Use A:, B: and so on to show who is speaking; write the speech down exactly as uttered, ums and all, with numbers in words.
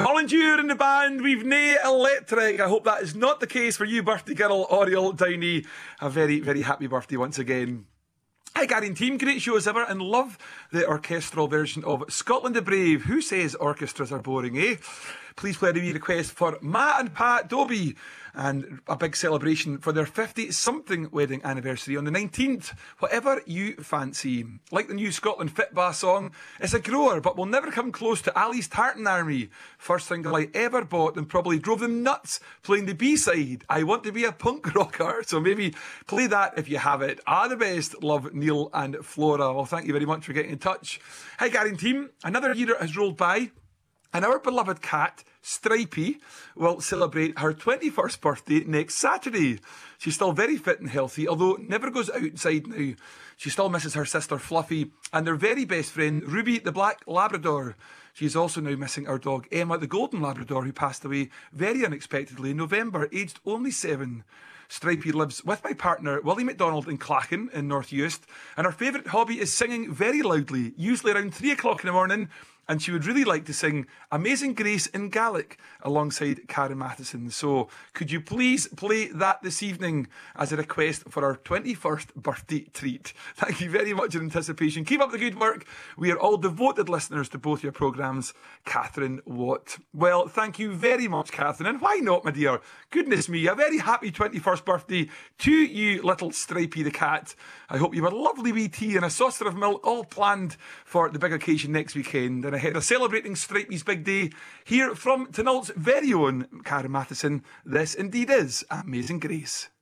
A: Colin Dewar in the band, we've nae electric. I hope that is not the case for you, birthday girl Oriel Downey. A very, very happy birthday once again. Hi Gary and team, great show as ever, and love the orchestral version of Scotland the Brave. Who says orchestras are boring, eh? Please play a wee request for Ma and Pat Dobie, and a big celebration for their fifty-something wedding anniversary on the nineteenth. Whatever you fancy. Like the new Scotland Fitba song, it's a grower, but will never come close to Ali's Tartan Army. First single I ever bought and probably drove them nuts playing the B-side. I want to be a punk rocker. So maybe play that if you have it. Ah, the best. Love, Neil and Flora. Well, thank you very much for getting in touch. Hi Gary and team. Another year has rolled by, and our beloved cat, Stripey, will celebrate her twenty-first birthday next Saturday. She's still very fit and healthy, although never goes outside now. She still misses her sister Fluffy and their very best friend Ruby the Black Labrador. She is also now missing our dog Emma the Golden Labrador, who passed away very unexpectedly in November, aged only seven. Stripey lives with my partner Willie McDonald in Clachan in North Uist, and her favourite hobby is singing very loudly, usually around three o'clock in the morning, and she would really like to sing Amazing Grace in Gaelic alongside Karen Matheson. So could you please play that this evening as a request for our twenty-first birthday treat? Thank you very much in anticipation. Keep up the good work. We are all devoted listeners to both your programmes. Catherine Watt. Well, thank you very much, Catherine. And why not, my dear? Goodness me, a very happy twenty-first birthday to you, little Stripey the cat. I hope you have a lovely wee tea and a saucer of milk all planned for the big occasion next weekend. And ahead of celebrating Stripey's big day, here from Tynalt's very own Karen Matheson, this indeed is Amazing Grace.